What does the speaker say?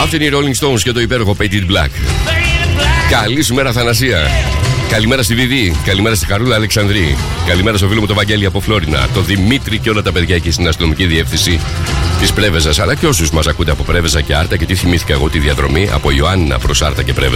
Αυτή είναι η Rolling Stones και το υπέροχο Painted Black. Καλή σου μέρα, Θανασία. Καλημέρα στη Βιδή. Καλημέρα στη Χαρούλα Αλεξανδρή. Καλημέρα στο φίλο μου τον Βαγγέλη από Φλόρινα. Το Δημήτρη και όλα τα παιδιά εκεί στην αστυνομική διεύθυνση της Πρέβεζας. Αλλά και όσους μας ακούτε από Πρέβεζα και Άρτα. Και τι θυμήθηκα εγώ τη διαδρομή από Ιωάννινα προς Άρτα και Πρέβεζα.